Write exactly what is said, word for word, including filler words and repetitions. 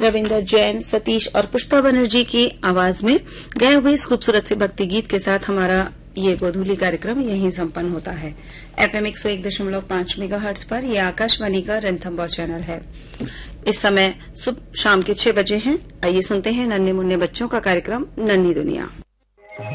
रविंदर जैन, सतीश और पुष्पा बनर्जी की आवाज में गाए हुए इस खूबसूरत से भक्ति गीत के साथ हमारा ये गोधूली कार्यक्रम यहीं संपन्न होता है। एफएम एक सौ एक दशमलव पांच मेगाहर्ट्ज पर यह आकाशवाणी का रणथंभौर चैनल है। इस समय शाम के छह बजे हैं। आइए सुनते हैं नन्हे मुन्ने बच्चों का कार्यक्रम नन्ही दुनिया।